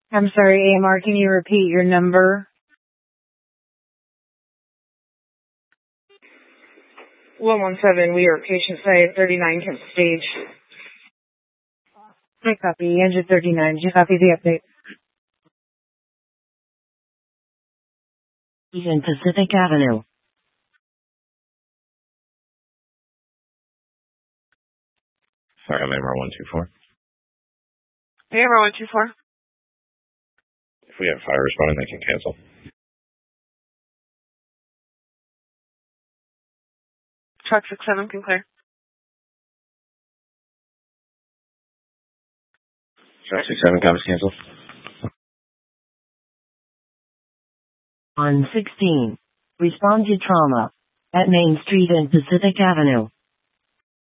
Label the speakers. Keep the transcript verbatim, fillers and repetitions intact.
Speaker 1: I'm sorry, A M R, can you repeat your number?
Speaker 2: one one seven, we are patient site thirty-nine, Kent Stage.
Speaker 1: I copy, engine thirty-nine. Did you copy the update?
Speaker 3: In Pacific Avenue.
Speaker 4: Sorry, I'm A M R one two four.
Speaker 2: A M R one two four.
Speaker 4: If we have fire responding, they can cancel.
Speaker 2: Truck six seven can clear.
Speaker 4: Truck six seven, copies cancel.
Speaker 3: On sixteen. Respond to trauma. At Main Street and Pacific Avenue.